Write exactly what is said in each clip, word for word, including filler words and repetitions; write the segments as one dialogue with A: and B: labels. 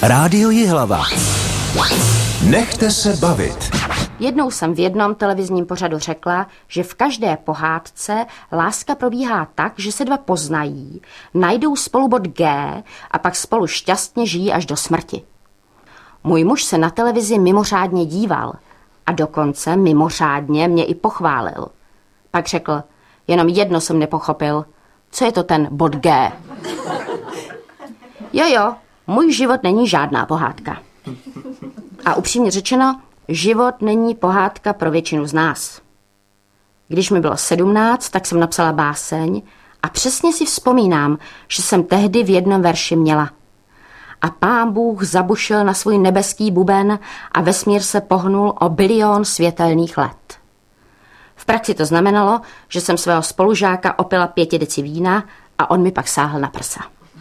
A: Rádio Jihlava. Nechte se bavit.
B: Jednou jsem v jednom televizním pořadu řekla, že v každé pohádce láska probíhá tak, že se dva poznají, najdou spolu bod G a pak spolu šťastně žijí až do smrti. Můj muž se na televizi mimořádně díval a dokonce mimořádně mě i pochválil. Pak řekl, jenom jedno jsem nepochopil, co je to ten bod G. Jo, jo, můj život není žádná pohádka. A upřímně řečeno, život není pohádka pro většinu z nás. Když mi bylo sedmnáct, tak jsem napsala báseň a přesně si vzpomínám, že jsem tehdy v jednom verši měla. A Pán Bůh zabušil na svůj nebeský buben a vesmír se pohnul o bilion světelných let. V praxi to znamenalo, že jsem svého spolužáka opila pěti deci vína a on mi pak sáhl na prsa.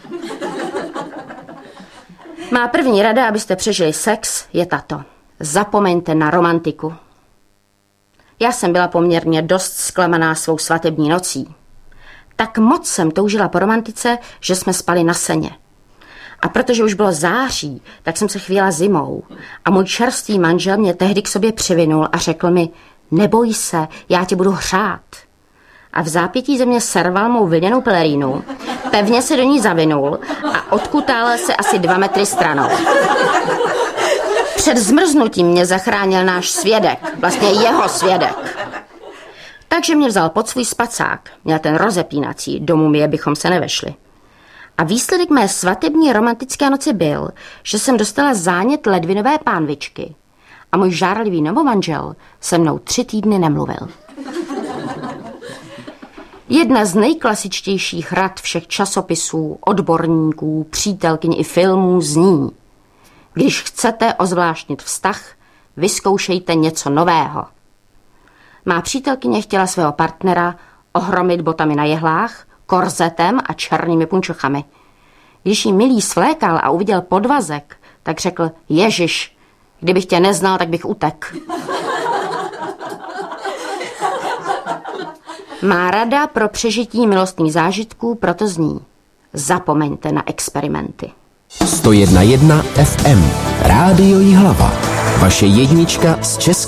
B: Má první rada, abyste přežili sex, je tato. Zapomeňte na romantiku. Já jsem byla poměrně dost zklamaná svou svatební nocí. Tak moc jsem toužila po romantice, že jsme spali na seně. A protože už bylo září, tak jsem se chvěla zimou. A můj čerstvý manžel mě tehdy k sobě přivinul a řekl mi, neboj se, já tě budu hřát. A v zápětí ze mě serval mou vlněnou pelerínu, pevně se do ní zavinul a odkutálel se asi dva metry stranou. Před zmrznutím mě zachránil náš svědek, vlastně jeho svědek. Takže mě vzal pod svůj spacák, měl ten rozepínací, do mumie bychom se nevešli. A výsledek mé svatební romantické noci byl, že jsem dostala zánět ledvinové pánvičky a můj žárlivý novomanžel se mnou tři týdny nemluvil. Jedna z nejklasičtějších rad všech časopisů, odborníků, přítelkyň i filmů zní: když chcete ozvláštnit vztah, vyzkoušejte něco nového. Má přítelkyně chtěla svého partnera ohromit botami na jehlách, korzetem a černými punčochami. Když jí milý svlékal a uviděl podvazek, tak řekl, Ježiš, kdybych tě neznal, tak bych utek. Má rada pro přežití milostných zážitků proto zní: zapomeňte na experimenty.
A: sto jedna jedna F M. Rádio Jihlava. Vaše jednička z České